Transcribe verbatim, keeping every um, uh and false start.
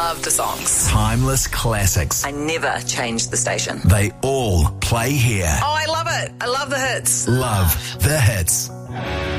love the songs. Timeless classics. I never changed the station. They all play here. Oh, I love it. I love the hits. Love the hits.